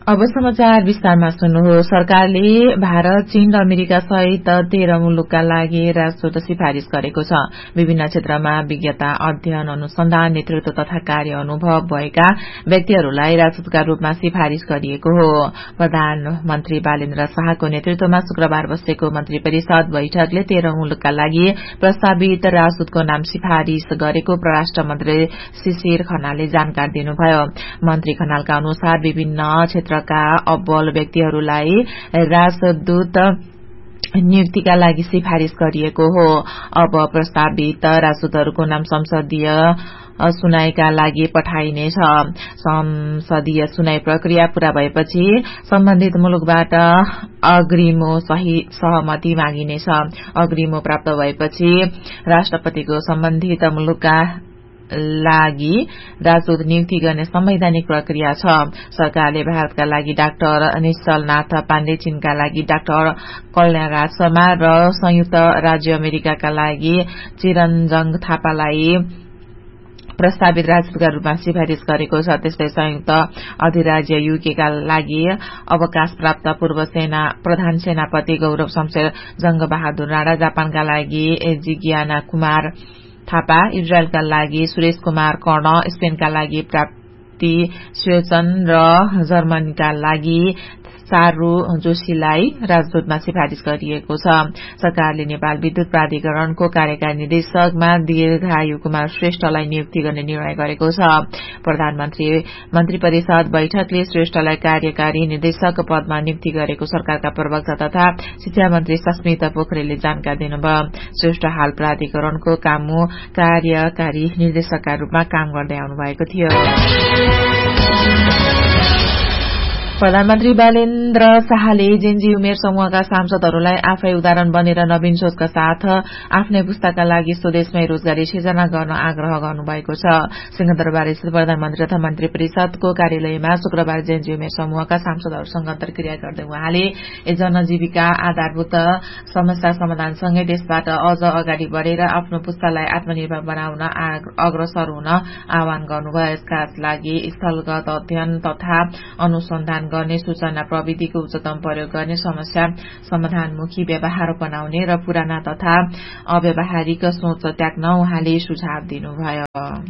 अब समाचार विस्तारमा सुन्नुहोस्। सरकारले भारत, चीन र अमेरिका सहित 13 मुलुकका लागि राजदूत सिफारिश गरेको छ। विभिन्न क्षेत्रमा विज्ञता, अध्ययन, अनुसन्धान, नेतृत्व तथा कार्य अनुभव भएका व्यक्तिहरूलाई राजदूतका रूपमा सिफारिश गरिएको हो। प्रधानमन्त्री बालेन्द्र शाहको नेतृत्वमा शुक्रबार बसेको मन्त्री परिषद बैठकले 13 मुलुकका लागि प्रस्तावित राजदूतको नाम सिफारिश गरेको परराष्ट्र मन्त्री शिशिर खनालले जानकारी दिनुभयो। मन्त्री खनालका अनुसार विभिन्न क्षेत्रका अब्बल व्यक्तिहरूलाई राजदूत नियुक्तिका लागि सिफारिश गरिएको हो। अब प्रस्तावित राजदूतहरूको नाम संसदीय सुनाईका लागि पठाइनेछ। संसदीय सुनाई प्रक्रिया पूरा भएपछि सम्बन्धित मुलुकबाट अग्रिमो सहमति मागिनेछ। अग्रिमो प्राप्त भएपछि राष्ट्रपतिको सम्बन्धित मुलुकका लागि राजदूत नियुक्ति गर्ने संवैधानिक प्रक्रिया छ। सरकारले भारतका लागि डाक्टर निश्चलनाथ पाण्डे, चीनका लागि डाक्टर कल्याणराज शर्मा र संयुक्त राज्य अमेरिकाका लागि चिरञ्जङ थापालाई प्रस्तावित राजदूतका रूपमा सिफारिश गरेको छ। त्यस्तै संयुक्त अधिराज्य युकेका लागि अवकाश प्राप्त पूर्व प्रधान सेनापति गौरव शमशेर जंगबहादुर राणा, जापानका लागि जिज्ञाना कुमार थापा, इजरायलका लागि सुरेश कुमार कर्ण, स्पेनका लागि प्राप्ति स्वेचन र जर्मनीका लागि चारू जोशीलाई राजदूतमा सिफारिश गरिएको छ। सरकारले नेपाल विद्युत प्राधिकरणको कार्यकारी निर्देशकमा दीर्घायु कुमार श्रेष्ठलाई नियुक्ति गर्ने निर्णय गरेको छ। प्रधानमन्त्री मन्त्री परिषद बैठकले श्रेष्ठलाई कार्यकारी निर्देशक पदमा नियुक्ति गरेको सरकारका प्रवक्ता तथा शिक्षा मन्त्री सस्मिता पोखरेलले जानकारी दिनुभयो। श्रेष्ठ हाल प्राधिकरणको कामु कार्यकारी निर्देशकका रूपमा काम गर्दै आउनु भएको थियो। प्रधानमन्त्री बालेन्द्र शाहले जेनजी उमेर समूहका सांसदहरूलाई आफै उदाहरण बनेर नवीन सोचका साथ आफ्नै पुस्ताका लागि स्वदेशमै रोजगारी सृजना गर्न आग्रह गर्नुभएको छ। सिंहदरबार स्थित प्रधानमन्त्री तथा मन्त्री परिषदको कार्यालयमा शुक्रबार जेनजी उमेर समूहका सांसदहरूसँग अन्तर्क्रिया गर्दै उहाँले जनजीविका आधारभूत समस्या समाधानसँगै देशबाट अझ अगाडि बढ़ेर आफ्नो पुस्तालाई आत्मनिर्भर बनाउन अग्रसर हुन आह्वान गर्नुभयो। यसका लागि स्थलगत अध्ययन तथा अनुसन्धान गर्ने, सूचना प्रविधिको उच्चतम प्रयोग गर्ने, समस्या समाधानमुखी व्यवहार अपनाउने र पुराना तथा अव्यावहारिक सोच त्याग्न उहाँले सुझाव दिनुभयो।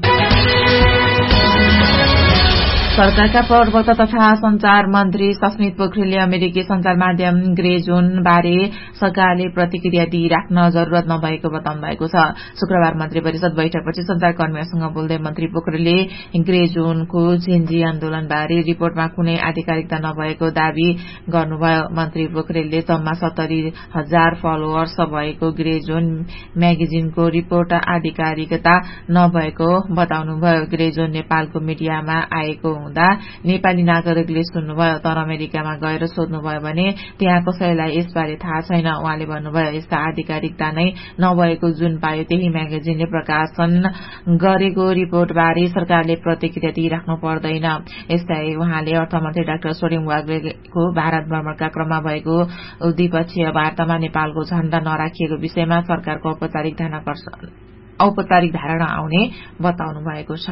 सरकारका प्रवक्ता तथा संचार मन्त्री सस्मित पोखरेलले अमेरिकी संचार माध्यम ग्रे जोन बारे सरकारले प्रतिक्रिया दिइराख्न जरूरत नभएको बताउनु भएको छ। शुक्रबार मन्त्री परिषद बैठकपछि संचारकर्मीहरूसँग बोल्दै मन्त्री पोखरेलले ग्रे जोनको जेनजी आन्दोलनबारे रिपोर्टमा कुनै आधिकारिकता नभएको दावी गर्नुभयो। मन्त्री पोखरेलले जम्मा 70,000 फलोअर्स भएको ग्रे जोन म्यागजिनको रिपोर्ट आधिकारिकता नभएको बताउनुभयो। ग्रे जोन नेपालको मिडियामा आएको हुँदा नेपाली नागरिकले सुन्नुभयो, तर अमेरिकामा गएर सोध्नुभयो भने त्यहाँ कसैलाई यसबारे थाहा छैन। उहाँले भन्नुभयो, यस्ता आधिकारिकता नै नभएको जुन पायो त्यही म्यागजिनले प्रकाशन गरेको रिपोर्टबारे सरकारले प्रतिक्रिया दिइराख्नु पर्दैन। यस्तै उहाँले अर्थमन्त्री डाक्टर सोरेङ वाग्लेको भारत भ्रमणका क्रममा भएको द्विपक्षीय वार्तामा नेपालको झण्डा नराखिएको विषयमा सरकारको औपचारिक धारणा आउने बताउनु भएको छ।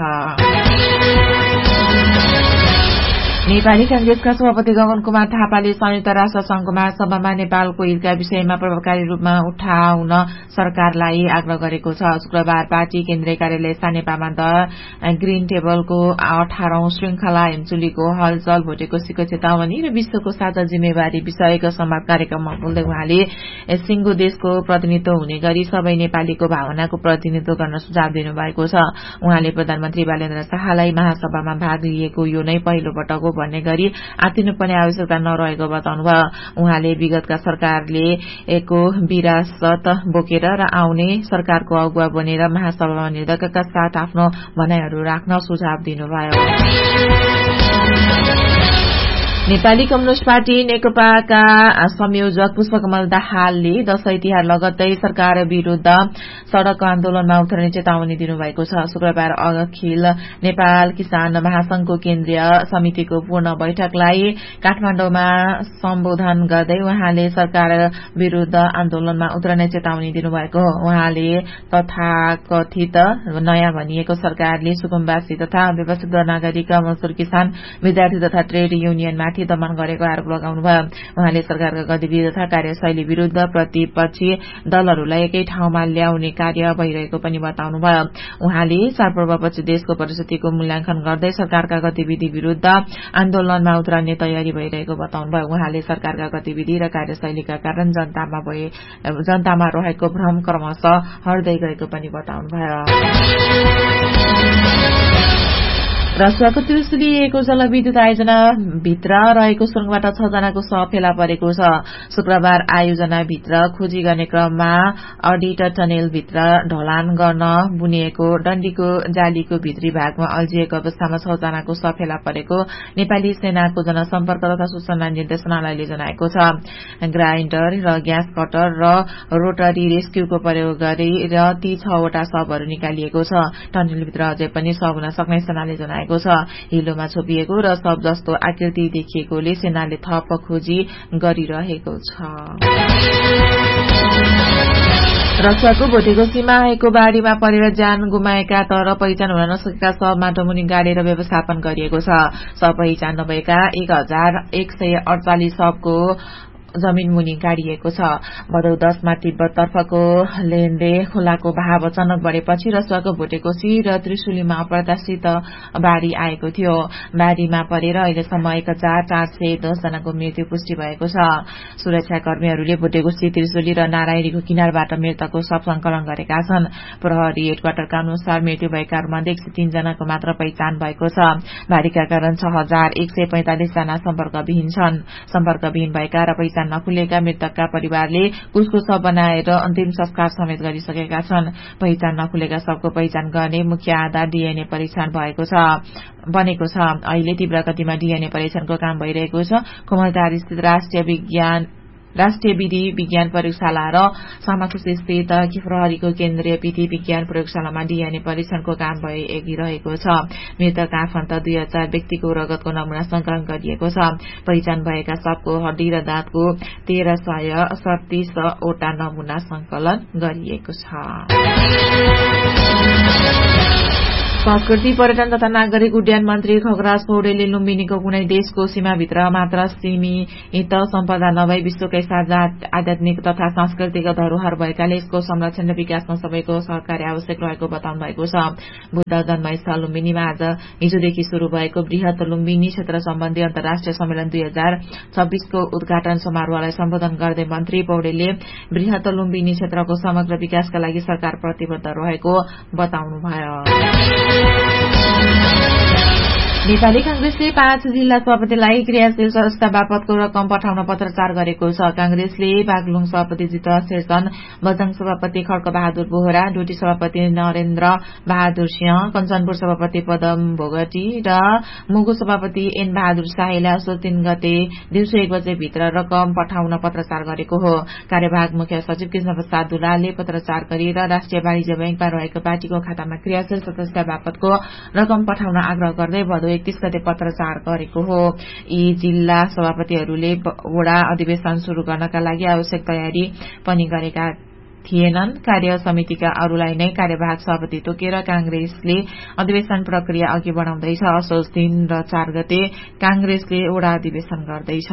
नेपाली कांग्रेसका सभापति गगन कुमार थापाले संयुक्त राष्ट्र संघको महासभामा नेपालको हितका विषयमा प्रभावकारी रूपमा उठाउन सरकारलाई आग्रह गरेको छ। शुक्रबार पार्टी केन्द्रीय कार्यालय सानेपामा द ग्रीन टेबलको 18औं श्रृंखला हिमचुलीको हलचल, भोटेकोसीको चेतावनी र विश्वको साझा जिम्मेवारी विषयको संवाद कार्यक्रममा बोल्दै उहाँले सिंगो देशको प्रतिनिधित्व हुने गरी सबै नेपालीको भावनाको प्रतिनिधित्व गर्न सुझाव दिनुभएको छ। उहाँले प्रधानमन्त्री बालेन्द्र शाहलाई महासभामा भाग लिएको यो नै पहिलो पटक हो भन्ने गरी आत्तिनुपर्ने आवश्यकता नरहेको बताउनुभयो। उहाँले विगतका सरकारले एको विरासत बोकेर र आउने सरकारको अगुवा बनेर महासभामा निर्धक्कका साथ आफ्नो भनाईहरू राख्न सुझाव दिनुभयो। नेपाली कम्युनिष्ट पार्टी नेकपाका संयोजक पुष्पकमल दाहालले दशैं तिहार लगत्तै सरकार विरूद्ध सड़क आन्दोलनमा उत्रने चेतावनी दिनुभएको छ। शुक्रबार अखिल नेपाल किसान महासंघको केन्द्रीय समितिको पूर्ण बैठकलाई काठमाडौँमा सम्बोधन गर्दै उहाँले सरकार विरूद्ध आन्दोलनमा उत्रने चेतावनी दिनुभएको हो। उहाँले तथाकथित नयाँ भनिएको सरकारले सुकुम्बासी तथा व्यवस्थित नागरिक, मजदूर, किसान, विद्यार्थी तथा ट्रेड युनियनमाथि माथि दमन गरेको आरोप लगाउनुभयो। उहाँले सरकारका गतिविधि तथा कार्यशैली विरूद्ध प्रतिपक्षी दलहरूलाई एकै ठाउँमा ल्याउने कार्य भइरहेको पनि बताउनुभयो। उहाँले चाडपर्वपछि देशको परिस्थितिको मूल्याङ्कन गर्दै सरकारका गतिविधि विरूद्ध आन्दोलनमा उत्रने तयारी भइरहेको बताउनुभयो। उहाँले सरकारका गतिविधि र कार्यशैलीका कारण जनतामा रहेको भ्रम क्रमशः हट्दै गएको पनि बताउनुभयो। रसियाको त्रिशुलीको जलविद्युत आयोजना भित्र रहेको सुरुङबाट 6 जनाको शव फेला परेको छ। शुक्रबार आयोजना भित्र खोजी गर्ने क्रममा अडिट टनेल भित्र ढलान गर्न बुनिएको डण्डीको जालीको भित्री भागमा अल्झिएको अवस्थामा 6 जनाको शव फेला परेको नेपाली सेनाको जनसम्पर्क तथा सूचना निर्देशनालयले जनाएको छ। ग्राइन्डर र ग्यास कटर र रोटरी रेस्क्युको प्रयोग गरेर ती 6 वटा शवहरू निकालिएको छ। टनेलभित्र अझै पनि शव हुन सक्ने सेनाले जनाएको छ। हिलोमा छोपिएको र शव जस्तो आकृति देखिएकोले सेनाले थप खोजी गरिरहेको छ। रसियाको भोटेको सीमा आएको बाढ़ीमा परेर ज्यान गुमाएका तर पहिचान हुन नसकेका शव माटोमुनि गाडेर व्यवस्थापन गरिएको छ। शव पहिचान नभएका 1148 शवको जमीन मुनि गाडिएको छ। भदौ 10 मा तिब्बततर्फको लेन्डे खोलाको बहाव अचानक बढेपछि रसियाको भोटेकोशी र त्रिशुलीमा अप्रत्याशित बाढ़ी आएको थियो। बाढ़ीमा परेर अहिलेसम्म 1410 जनाको मृत्यु पुष्टि भएको छ। सुरक्षाकर्मीहरूले भोटेकोशी, त्रिशुली र नारायणीको किनारबाट मृतकको शव संकलन गरेका छन्। प्रहरी हेडक्वार्टरका अनुसार मृत्यु भएकाहरूमध्ये 103 जनाको मात्र पहिचान भएको छ। बाढ़ीका कारण 6145 जना सम्पर्कविहीन छन्। सम्पर्कविहीन भएका र पहिचान नखुलेका मृतकका परिवारले कुसको शव बनाएर अन्तिम संस्कार समेत गरिसकेका छन्। पहिचान नखुलेका शवको पहिचान गर्ने मुख्य आधार डीएनए परीक्षण बनेको छ। अहिले तीव्र गतिमा डीएनए परीक्षणको काम भइरहेको छ। कोमलटार स्थित राष्ट्रिय विधि विज्ञान प्रयोगशाला र सामाखुशी स्थित प्रहरीको केन्द्रीय विधि विज्ञान प्रयोगशालामा डीएनए परीक्षणको काम भइरहेको छ। मृतक आफन्त 2000 व्यक्तिको रगतको नमूना संकलन गरिएको छ। पहिचान भएका शवको हड्डी र दाँतको 1337 वटा नमूना संकलन गरिएको छ। संस्कृति, पर्यटन तथा नागरिक उड्डयन मन्त्री खगराज पौडेलले लुम्बिनीको कुनै देशको सीमाभित्र मात्र सीमित सम्पदा नभई विश्वकै साझा आध्यात्मिक तथा सांस्कृतिक धरोहर भएकाले यसको संरक्षण र विकासमा सबैको सहकार्य आवश्यक रहेको बताउनु भएको छ। बुद्ध जन्मस्थल लुम्बिनीमा आज हिजोदेखि शुरू भएको बृहत लुम्बिनी क्षेत्र सम्बन्धी अन्तर्राष्ट्रिय सम्मेलन 2026 को उद्घाटन समारोहलाई सम्बोधन गर्दै मन्त्री पौडेलले बृहत लुम्बिनी क्षेत्रको समग्र विकासका लागि सरकार प्रतिबद्ध रहेको बताउनुभयो। नेपाली कांग्रेसले 5 जिल्ला सभापतिलाई क्रियाशील सदस्यता बापतको रकम पठाउन पत्राचार गरेको छ। कांग्रेसले बागलुङ सभापति जित शेरचन, बझाङ सभापति खड्क बहादुर बोहरा, डोटी सभापति नरेन्द्र बहादुर सिंह, कञ्चनपुर सभापति पदम भोगटी र मुगु सभापति एन बहादुर शाहीलाई असोज 3 गते दिउँसो 1 बजे भित्र रकम पठाउन पत्राचार गरेको हो। कार्यवाहक मुख्य सचिव कृष्ण प्रसाद दुलालले पत्राचार गरेर राष्ट्रिय वाणिज्य बैंकमा रहेको पार्टीको खातामा क्रियाशील सदस्यता बापतको रकम पठाउन आग्रह गर्दै भदौ 31 गते पत्राचार गरेको हो। यी जिल्ला सभापतिहरूले वडा अधिवेशन शुरू गर्नका लागि आवश्यक तयारी पनि गरेका थिएनन्। कार्य समितिका अरूलाई नै कार्यवाहक सभापति तोकेर कांग्रेसले अधिवेशन प्रक्रिया अघि बढाउँदैछ। असोज 3 र 4 गते कांग्रेसले वडा अधिवेशन गर्दैछ।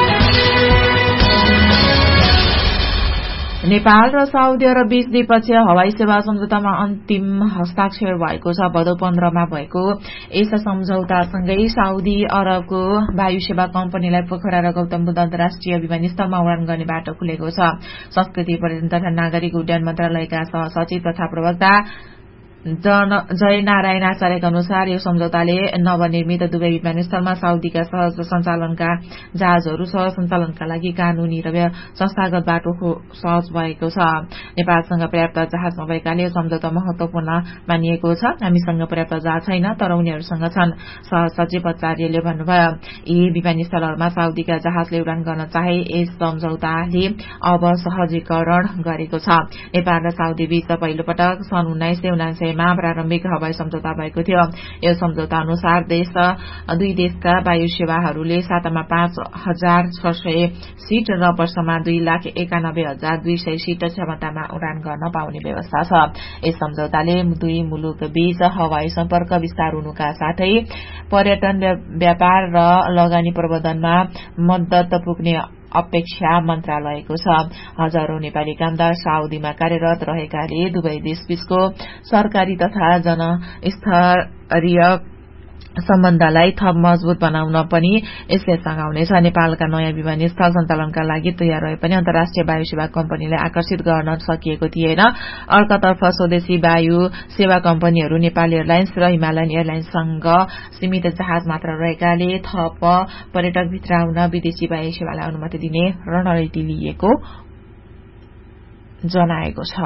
नेपाल र साउदी अरब बीच द्विपक्षीय हवाई सेवा सम्झौतामा अन्तिम हस्ताक्षर भएको छ। भदौ 15 मा भएको यस सम्झौतासँगै साउदी अरबको वायु सेवा कम्पनीलाई पोखरा र गौतम बुद्ध अन्तर्राष्ट्रिय विमानस्थलमा उडान गर्ने बाटो खुलेको छ। संस्कृति, पर्यटन तथा नागरिक उड्डयन मन्त्रालयका सहसचिव तथा प्रवक्ता जय नारायण आचार्यका अनुसार यो सम्झौताले नवनिर्मित दुवै विमानस्थलमा साउदीका सहज सञ्चालनका जहाजहरू सह सञ्चालनका लागि कानूनी र संस्थागत बाटो सहज भएको छ। नेपालसँग पर्याप्त जहाज नभएकाले यो सम्झौता महत्वपूर्ण मानिएको छ। हामीसँग पर्याप्त जहाज छैन, तर उनीहरूसँग छन्, सहसचिव आचार्यले भन्नुभयो। यी विमानस्थलहरूमा साउदीका जहाजले उडान गर्न चाहे यस सम्झौताले अब सहजीकरण गरेको छ। नेपाल र साउदी बीच पहिलो पटक सन् 1979 गतेमा प्रारम्भिक हवाई सम्झौता भएको थियो। यो सम्झौता अनुसार दुई देशका वायु सेवाहरूले सातामा 5,600 सीट र वर्षमा 2,91,200 सीट क्षमतामा उडान गर्न पाउने व्यवस्था छ। यस सम्झौताले दुई मुलुक बीच हवाई सम्पर्क विस्तार हुनुका साथै पर्यटन, व्यापार र लगानी प्रबन्धनमा मद्दत पुग्ने अपेक्षा मन्त्रालयको छ। हजारौं नेपाली कामदार साउदीमा कार्यरत रहेकाले दुवै देशबीचको सरकारी तथा जनस्तरीय सम्बन्धलाई थप मजबूत बनाउन पनि यसले सघाउनेछ। नेपालका नयाँ विमानस्थल सञ्चालनका लागि तयार रहे पनि अन्तर्राष्ट्रिय वायु सेवा कम्पनीलाई आकर्षित गर्न सकिएको थिएन। अर्कातर्फ स्वदेशी वायु सेवा कम्पनीहरू नेपाल एयरलाइन्स र हिमालयन एयरलाइन्ससँग सीमित जहाज मात्र रहेकाले थप पर्यटक भित्र आउन विदेशी वायु सेवालाई अनुमति दिने रणनीति लिएको जनाएको छ।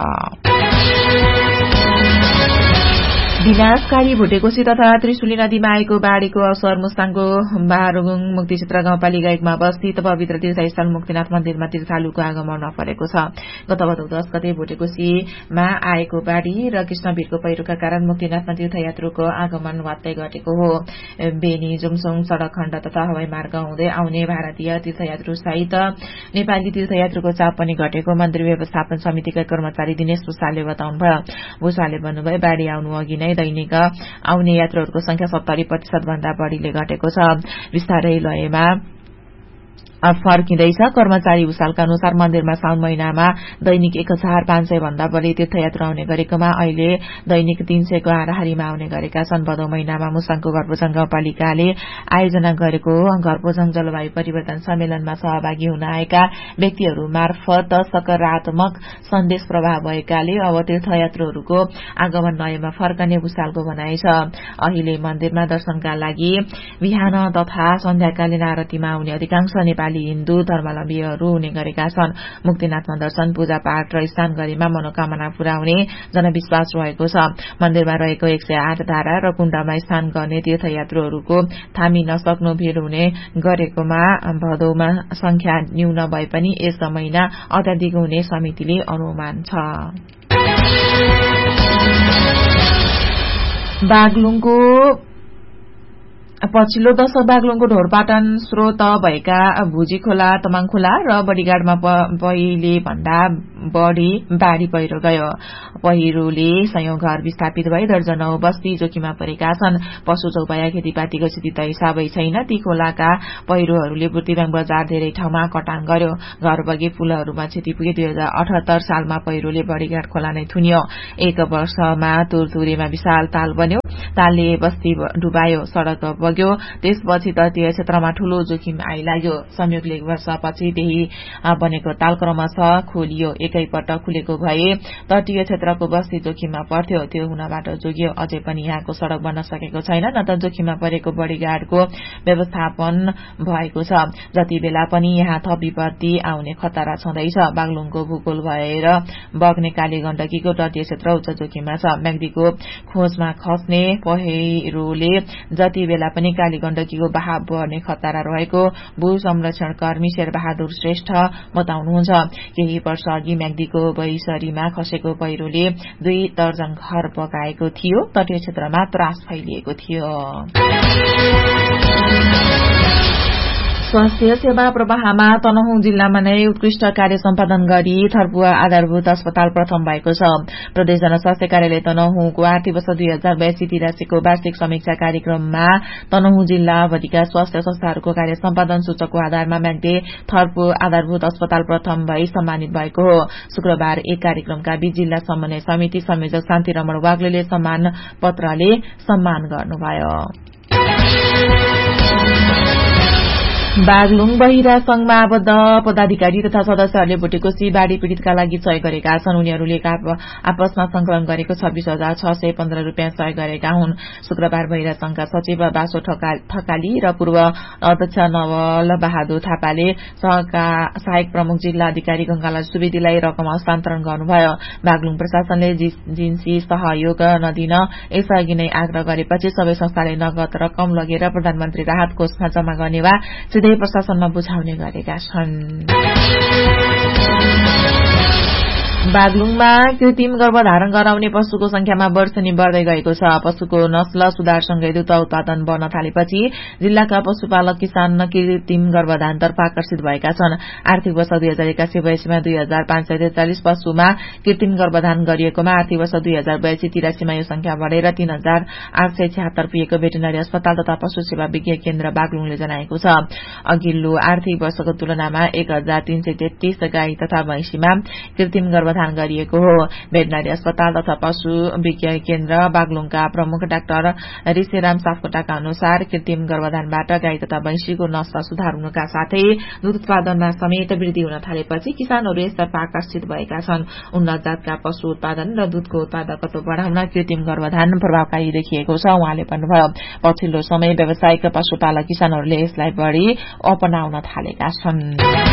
विनाशकारी भुटेकोशी तथा त्रिशुली नदीमा आएको बाढ़ीको असर मुस्ताङको बारुगुङ मुक्ति क्षेत्र गाउँपालिका 1 मा अवस्थित पवित्र तीर्थस्थल मुक्तिनाथ मन्दिरमा तीर्थालुको आगमन नपरेको छ। गत भदौ 10 गते भुटेकोशीमा आएको बाढ़ी र कृष्णवीरको पहिरोका कारण मुक्तिनाथमा तीर्थयात्रुको आगमन वात्तै घटेको हो। बेनी जुमसुङ सड़क खण्ड तथा हवाई मार्ग हुँदै आउने भारतीय तीर्थयात्रु सहित नेपाली तीर्थयात्रुको चाप पनि घटेको मन्दिर व्यवस्थापन समितिका कर्मचारी दिनेश भूषालले बताउनुभयो। भूषालले भन्नुभयो, बाढ़ी आउनु अघि नै दैनिक आउने यात्रुहरूको संख्या 70% भन्दा बढ़ीले घटेको छ। विस्तारै लयमा फर्किँदैछ। कर्मचारी भूषालका अनुसार मन्दिरमा साउन महिनामा दैनिक 1500 भन्दा बढ़ी तीर्थयात्रु आउने गरेकोमा अहिले दैनिक 300 को हाराहारीमा आउने गरेका छन्। भदौ महिनामा मुस्ताङको घरपोजङ गाउँपालिकाले आयोजना गरेको घरपोजङ जलवायु परिवर्तन सम्मेलनमा सहभागी हुन आएका व्यक्तिहरू मार्फत सकारात्मक सन्देश प्रभाव भएकाले अब तीर्थयात्रुहरूको आगमन नयाँमा फर्कने भूषालको भनाइ छ। अहिले मन्दिरमा दर्शनका लागि बिहान तथा सन्ध्याकालीन आरतीमा आउने अधिकांश नेपाली हिन्दू धर्मावलम्बीहरू हुने गरेका छन्। मुक्तिनाथमा दर्शन, पूजापाठ र स्नान गरेमा मनोकामना पूरा हुने जनविश्वास रहेको छ। मन्दिरमा रहेको 108 धारा र कुण्डमा स्नान गर्ने तीर्थयात्रुहरूको थामी नसक्नु भीड़ हुने गरेकोमा भदौमा संख्या न्यून भए पनि यस महिना अत्याधिक हुने समितिले अनुमान छ। बागलुङको पछिल्लो दशक बागलुङको ढोरपाटन स्रोत भएका भुजी खोला, तमाङ खोला र बडीगाडमा पहिले भन्दा बढ़ी बाढ़ी पहिरो गयो। पहिरोले सयौं घर विस्थापित भए दर्जनौं बस्ती जोखिममा परेका छन्। पशु चौपाया, खेतीपातीको स्थिति त हिसाबै छैन। ती खोलाका पहिरोहरूले बुर्तिबाङ बजार धेरै ठाउँमा कटान गर्यो। घर बगे पुलहरूमा क्षति पुगे। 2078 सालमा पहिरोले बडीघाट खोला नै थुन्यो। 1 वर्षमा तुरतुरेमा विशाल ताल बन्यो। तालले बस्ती डुबायो, सड़क बग्यो। त्यसपछि तटीय क्षेत्रमा ठूलो जोखिम आइलाग्यो। संयोगले 1 वर्षपछि त्यही बनेको ताल क्रमशः खोलियो। एकैपटक खुलेको भए तटीय क्षेत्रको बस्ती जोखिममा पर्थ्यो। त्यो हुनबाट जोगियो। अझै पनि यहाँको सड़क बन्न सकेको छैन, न त जोखिममा परेको बडीघाटको व्यवस्थापन भएको छ। जति बेला पनि यहाँ थप विपत्ति आउने खतरा छँदैछ। बागलुङको भूगोल भएर बग्ने काली गण्डकीको तटीय क्षेत्र उच्च जोखिममा छ। म्याग्दीको खोजमा खस्ने पहिरोले जति बेला पनि काली गण्डकीको बहाव बढ्ने खतरा रहेको भू संरक्षण कर्मी शेरबहादुर श्रेष्ठ बताउनुहुन्छ। केही वर्ष अघि म्याग्दीको बैसरीमा खसेको पहिरोले 2 दर्जन घर बगाएको थियो। तटीय क्षेत्रमा त्रास फैलिएको थियो। स्वास्थ्य सेवा प्रवाहमा तनहुँ जिल्लामा नै उत्कृष्ट कार्य सम्पादन गरी थर्पुवा आधारभूत अस्पताल प्रथम भएको छ। प्रदेश जनस्वास्थ्य कार्यालय तनहुँको आर्थिक वर्ष 2082-83 को वार्षिक समीक्षा कार्यक्रममा तनहुँ जिल्ला अवधिका स्वास्थ्य संस्थाहरूको कार्य सम्पादन सूचकको आधारमा म्याग्दे थर्पु आधारभूत अस्पताल प्रथम भई सम्मानित भएको हो। शुक्रबार एक कार्यक्रमका बीच जिल्ला समन्वय समिति संयोजक शान्ति रमण वाग्लेले सम्मान पत्रले सम्मान गर्नुभयो। बागलुङ बहिरा संघमा आबद्ध पदाधिकारी तथा सदस्यहरूले भुटेकोशी बाढ़ी पीड़ितका लागि सहयोग गरेका छन्। उनीहरूले आपसमा संकलन गरेको 26,615 रूपियाँ सहयोग गरेका हुन्। शुक्रबार बहिरा संघका सचिव बासो ठकाली र पूर्व अध्यक्ष नवल बहादुर थापाले सहायक प्रमुख जिल्ला अधिकारी गंगालाल सुवेदीलाई रकम हस्तान्तरण गर्नुभयो। बागलुङ प्रशासनले जिन्सी सहयोग नदिन यसअघि नै आग्रह गरेपछि सबै संस्थाले नगद रकम लगेर प्रधानमन्त्री राहत कोषमा जम्मा गर्ने वा सिधै प्रशासनमा बुझाउने गरेका छन्। बागलुङमा कृत्रिम गर्भधारण गराउने पशुको संख्यामा वर्षेनी बढ्दै गएको छ। पशुको नस्ल सुधारसँगै दुध उत्पादन बढ्न थालेपछि जिल्लाका पशुपालक किसान कृत्रिम गर्भधारणतर्फ आकर्षित भएका छन्। आर्थिक वर्ष 2081-82 मा 2543 पशुमा कृत्रिम गर्भधारण गरिएकोमा आर्थिक वर्ष 2082-83 मा यो संख्या बढेर 3876 पुगेको भेटेरिनरी अस्पताल तथा पशु सेवा विज्ञ केन्द्र बागलुङले जनाएको छ। अघिल्लो आर्थिक वर्षको तुलनामा 1333 गाई तथा भैंसीमा कृत्रिम गर्भधारण गरिएको हो। भेटनरी अस्पताल तथा पशु विज्ञ केन्द्र बागलुङका प्रमुख डाक्टर ऋषिराम सापकोटाका अनुसार कृत्रिम गर्भधारणबाट गाई तथा भैंसीको नस्ल सुधार हुनुका साथै दूध उत्पादनमा समेत वृद्धि हुन थालेपछि किसानहरू यसतर्फ आकर्षित भएका छन्। उन्नत जातका पशु उत्पादन र दूधको उत्पादकत्व बढ़ाउन कृत्रिम गर्भधारण प्रभावकारी देखिएको छ। उहाँले भन्नुभयो पछिल्लो समय व्यावसायिक पशुपालक किसानहरूले यसलाई बढ़ी अपनाउन थालेका छन्।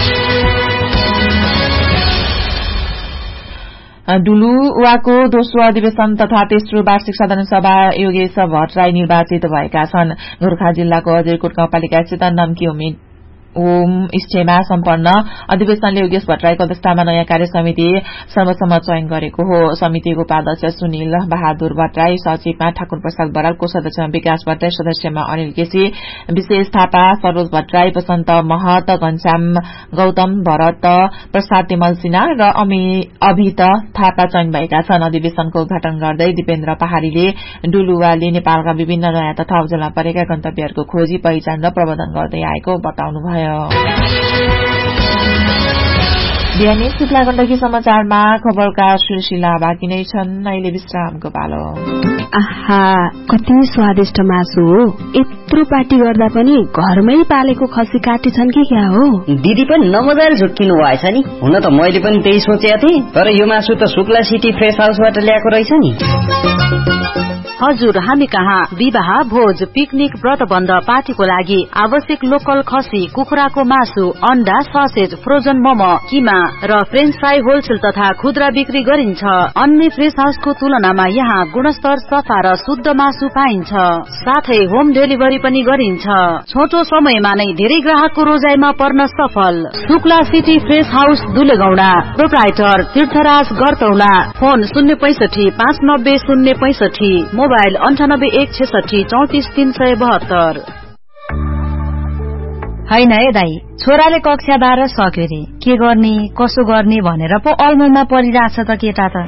डुलुवाको दोस्रो अधिवेशन तथा तेस्रो वार्षिक साधारण सभा योगेश भट्टराई निर्वाचित भएका छन्। गोर्खा जिल्लाको अजयकोट गाउँपालिका स्थित नम्की होम स्टेमा सम्पन्न अधिवेशनले योगेश भट्टराईको अध्यक्षतामा नयाँ कार्य समिति सर्वसम्मत चयन गरेको हो। समितिको उपाध्यक्ष सुनिल बहादुर भट्टराई, सचिवमा ठाकुर प्रसाद बराल, कोषाध्यक्षमा विकास भट्टराई, सदस्यमा अनिल केसी, विशेष थापा, सरोज भट्टराई, बसन्त महत, घनश्याम गौतम, भरत प्रसाद तिमल सिन्हा र अभित थापा चयन भएका छन्। अधिवेशनको उद्घाटन गर्दै दिपेन्द्र पहाड़ीले डुलुवाले नेपालका विभिन्न नयाँ तथा अवजलमा परेका गन्तव्यहरूको खोजी, पहिचान र प्रबन्धन गर्दै आएको बताउनुभयो। बिहानी शुक्ला गण्डकी समाचारमा खबरका सिलसिला बाँकी नै छन्। अहिले विश्रामको पालो। आहा, कति स्वादिष्ट मासु हो। यत्रो पार्टी गर्दा पनि घरमै पालेको खसी काटी छन् कि क्या हो? दिदी पनि नमजाले झुक्किनु भएछ नि। हुन त मैले पनि त्यही सोचेको थिएँ, तर यो मासु त शुक्ला सिटी फ्रेश हाउसबाट ल्याएको रहेछ नि। हजुर, हामी कहाँ विवाह, भोज, पिकनिक, व्रतबन्ध, पार्टीको लागि आवश्यक लोकल खसी, कुखुराको मासु, अण्डा, ससेज, फ्रोजन मोमो, किमा र फ्रेन्च फ्राई होलसेल तथा खुद्रा बिक्री गरिन्छ। अन्य फ्रेश हाउसको तुलनामा यहाँ गुणस्तर, सफा र शुद्ध मासु पाइन्छ। साथै होम डेलिभरी पनि गरिन्छ। छोटो समयमा नै धेरै ग्राहकको रोजाइमा पर्न सफल। Shukla city fresh house दुलेगौडा, proprietor तीर्थराज गरतौला, फोन 065 590 065, मोबाइल 98 166 34 372। हैन है दाई, छोराले कक्षा 12 सक्यो रे, के गर्ने कसो गर्ने भनेर पो अलमलमा परिरहेछ त केटा त।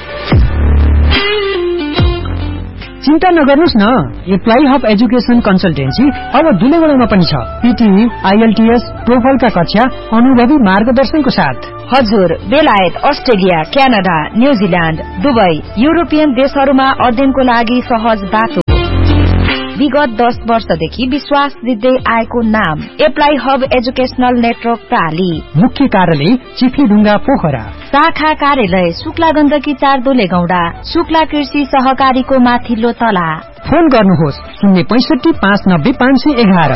चिन्ता नगर्नुस् न, एप्लाई हब एजुकेसन कन्सल्टेन्सी अब दुलेगौडामा पनि छ। पीटी, आईएलटीएस, टोफलका कक्षा अनुभवी मार्गदर्शनको साथ। हजुर, बेलायत, Australia, Canada, New Zealand, Dubai, European देशहरूमा अध्ययनको लागि सहज बाटो। विगत 10 वर्षदेखि विश्वास दिँदै आएको नाम एप्लाई हब एजुकेशनल नेटवर्क प्राली। मुख्य कार्यालय चिफीढुङ्गा पोखरा, शाखा कार्यालय शुक्ला गण्डकी 4 दुलेगौडा, शुक्ला कृषि सहकारीको माथिल्लो तला। फोन गर्नुहोस् 065 590 511।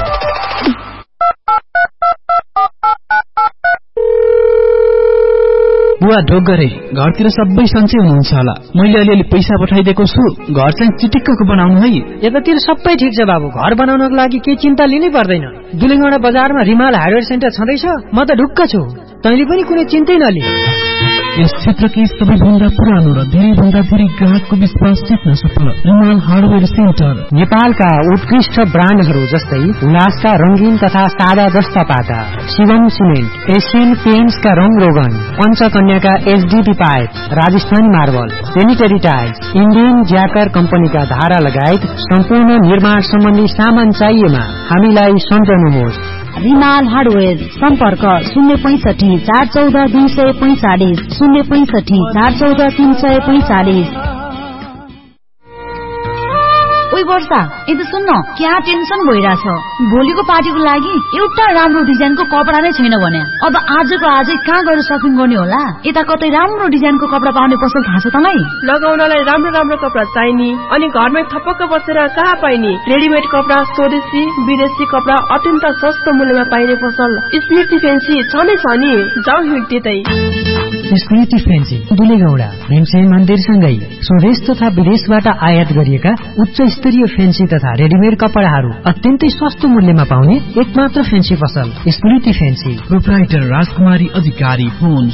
बुवा ढोक गरे, घरतिर सबै सन्चै हुनुहुन्छ होला। मैले अलिअलि पैसा पठाइदिएको छु, घर चाहिँ चिटिक्कको बनाउनु है। यतातिर सबै ठिक छ बाबु, घर बनाउनको लागि केही चिन्ता लिनै पर्दैन। दुलेगौडा बजारमा रिमाल हार्डवेयर सेन्टर छँदैछ, म त ढुक्क छु। तैँले पनि कुनै चिन्तै नलि। यस क्षेत्रकै सबैभन्दा पुरानो र धेरैभन्दा धेरै ग्राहकको विश्वास जित्न सफल रिमाल हार्डवेयर सेन्टर। नेपालका उत्कृष्ट ब्रान्डहरू जस्तै उल्लासका रंगीन तथा सादा दस्तापाता, शिवम सिमेन्ट, एशियन पेन्ट्सका रंग रोगन, पञ्चकन्याका HDP pipe, Rajasthani marble, sanitary tiles, Indian ज्याकर कम्पनीका धारा लगायत सम्पूर्ण निर्माण सम्बन्धी सामान चाहिएमा हामीलाई सम्झनुहोस्। रिमाल हार्डवेयर, सम्पर्क 065 414 245, 065 414 345। ओइ वर्षा, यता सुन्न, क्या टेन्सन भइरहेछ। भोलिको पार्टीको लागि एउटा राम्रो डिजाइनको कपडा नै छैन भने अब आजको आजै कहाँ गएर सपिङ गर्ने होला? यता कतै राम्रो डिजाइनको कपडा पाउने पसल थाहा छ तँलाई? लगाउनलाई राम्रो राम्रो कपडा चाहिने अनि घरमै थपक्क बसेर कहाँ पाइने? रेडिमेड कपडा, स्वदेशी विदेशी कपडा अत्यन्त सस्तो मूल्यमा पाइने पसल स्मृति फेन्सी छ नै छ नि। जाऊ हिँड्दै। स्मृति फेन्सी दुलेगौडा भीमसेन मन्दिरसँगै स्वदेश तथा विदेशबाट आयात गरिएका उच्च स्तरीय फेन्सी तथा रेडिमेड कपडाहरू अत्यन्तै सस्तो मूल्यमा पाउने एकमात्र फेन्सी पसल स्मृति फेन्सी। प्रोप्राइटर राजकुमारी अधिकारी, फोन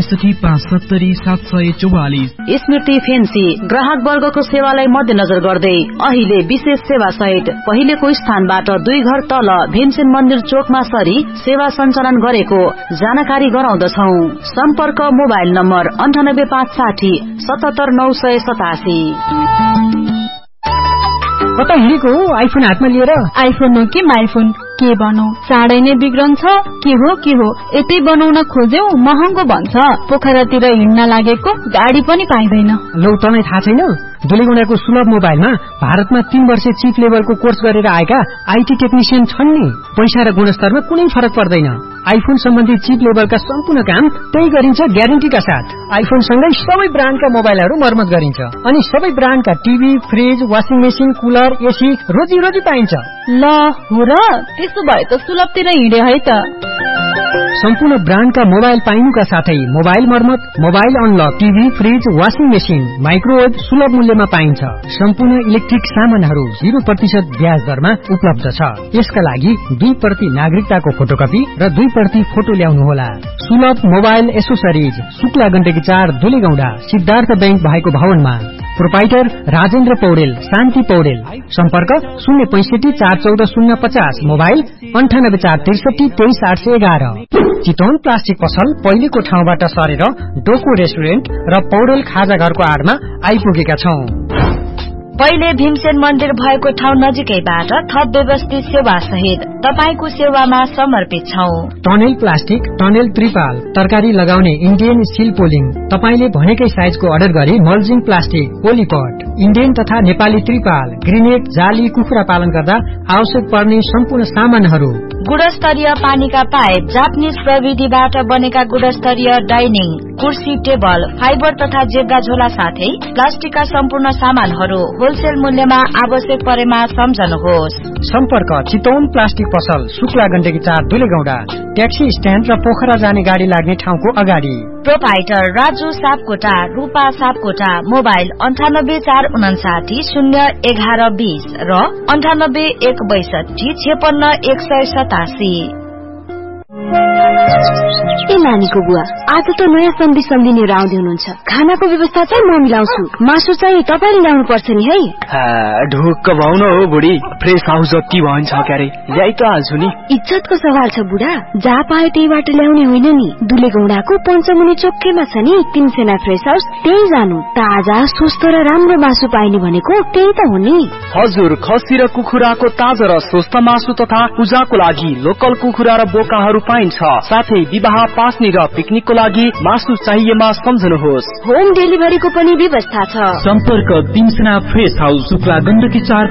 06570 744। स्मृति फेन्सी ग्राहक वर्गको सेवालाई मध्यनजर गर्दै अहिले विशेष सेवा सहित पहिलेको स्थानबाट 2 घर तल भीमसेन मन्दिर चोकमा सरी सेवा सञ्चालन गरेको जानकारी गराउँदछौ। सम्पर्क मोबाइल नम्बर 9856 77987। कता हिँडेको हो आइफोन हातमा लिएर? आइफोन हो कि माइफोन के बनाऊ, चाँडै नै बिग्रन्छ। के हो यतै बनाउन खोज्यौ महँगो भन्छ। पोखरातिर हिँड्न लागेको गाडी पनि पाइँदैन। लौ तँलाई थाहा छैन? दुलेगौडाको सुलभ मोबाइलमा भारतमा 3 वर्ष चिप लेभलको कोर्स गरेर आएका आईटी टेक्निशियन छन् नि। पैसा र गुणस्तरमा कुनै फरक पर्दैन। आइफोन सम्बन्धी चिप लेभलका सम्पूर्ण काम त्यही गरिन्छ ग्यारेन्टीका साथ। आइफोन सँगै सबै ब्रान्डका मोबाइलहरू मर्मत गरिन्छ अनि सबै ब्रान्डका TV, fridge, washing machine, cooler, AC रोजी पाइन्छ। ल हो र, त्यसो भए त सुलभतिर हिँडे है त। सम्पूर्ण ब्रान्डका मोबाइल पाइनुका साथै मोबाइल मर्मत, mobile unlock, TV, fridge, washing machine, microwave सुलभ मूल्यमा पाइन्छ। सम्पूर्ण इलेक्ट्रिक सामानहरू 0% ब्याज दरमा उपलब्ध छ। यसका लागि 2% नागरिकताको फोटोकपी र 2% फोटो ल्याउनुहोला। सुलभ mobile accessories, Shukla Gandaki 4 दुलेगौडा, Siddhartha bank भएको भवनमा। प्रोपाइटर राजेन्द्र पौडेल, शान्ति पौडेल। सम्पर्क 065 414 050, मोबाइल 98 463 23811। चितवन प्लास्टिक पसल पहिलेको ठाउँबाट सरेर डोको रेस्टुरेन्ट र पौडेल खाजा घरको आडमा आइपुगेका छौं। पहिले भीमसेन मन्दिर भएको ठाउँ नजिकैबाट थप व्यवस्थित सेवा सहित तपाईको सेवामा समर्पित छौं। टनेल प्लास्टिक, टनेल त्रिपाल, तरकारी लगाउने इन्डियन स्टिल पोलिङ, तपाईले भनेकै साइजको अर्डर गरी मल्जिङ प्लास्टिक, पोलिपट, इन्डियन तथा नेपाली त्रिपाल, ग्रेनेड, जाली, कुखुरा पालन गर्दा आवश्यक पर्ने सम्पूर्ण सामानहरू। गुणस्तरीय पानीका पाइप, जापानिज प्रविधिबाट बनेका गुणस्तरीय डाइनिङ, कुर्सी, टेबल, फाइबर तथा जेब्रा झोला साथै प्लास्टिकका सम्पूर्ण सामानहरू होलसेल मूल्यमा आवश्यक परेमा सम्झनुहोस्। सम्पर्क चितवन प्लास्टिक पसल, शुक्ला गण्डकी 4 दुलेगौडा, ट्याक्सी स्ट्यान्ड र पोखरा जाने गाडी लाग्ने ठाउँको अगाडि। प्रोपाइटर राजु सापकोटा, रूपा सापकोटा, मोबाइल 98 459 01120 र 98 162 56 187। ए नानीको बुवा, आज त नयाँ सन्धि लिएर आउँदै हुनुहुन्छ। खानाको व्यवस्था चाहिँ म मिलाउँछु, मासु चाहिँ तपाईले ल्याउनु पर्छ नि है। ढुक्क भाउ न हो बुढी, फ्रेस हाउस जति भन्छ क्यारे ल्याइ त हाल्छु नि। इज्जतको सवाल छ बुढा, जहाँ पायो त्यहीबाट ल्याउने होइन नि। दुलेगौडाको पञ्चमुनि चोकैमा छ नि तिनसेना फ्रेस हाउस, त्यही जानु। ताजा, स्वस्थ र राम्रो मासु पाइने भनेको त्यही त हो नि। हजुर, खसी र कुखुराको ताजा र स्वस्थ मासु तथा पूजाको लागि लोकल कुखुरा र बोकाहरू पाइन्छ। साथै विवाह, पास्नी र पिकनिकको लागि मासु चाहिएमा सम्झनुहोस्। होम डेलिभरीको पनि व्यवस्था छ। सम्पर्क तिनसेना फ्रेस हाउस, शुक्ला गण्डकी 4